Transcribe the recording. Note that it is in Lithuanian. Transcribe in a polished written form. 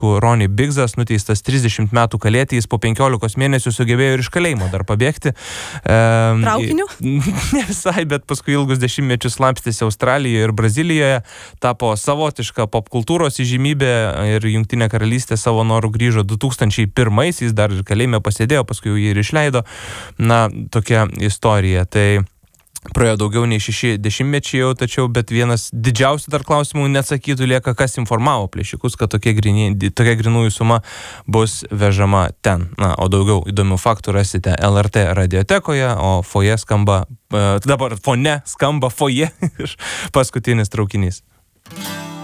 Ronnie Biggsas, nuteistas 30 metų kalėti, jis po 15 mėnesių sugebėjo ir iš kalėjimo dar pabėgti. Traukiniu? Ne visai, bet paskui ilgus dešimtmečius slapstėsi Australijoje ir Brazilijoje, tapo savotiška popkultūros įžymybė ir Jungtinė karalystė savo norų grįžo 2001-aisiais, dar ir kalėjime pasėdėjo, paskui jį ir išleido. Na, tokia istorija. Tai praėjo daugiau nei 6 dešimtmečiai jau, tačiau, bet vienas didžiausių dar klausimų neatsakytų lieka, kas informavo plėšikus, kad tokia grynųjų suma bus vežama ten. Na, o daugiau įdomių faktų rasite LRT radiotekoje, o foje skamba, dabar fone skamba foje, paskutinis traukinys.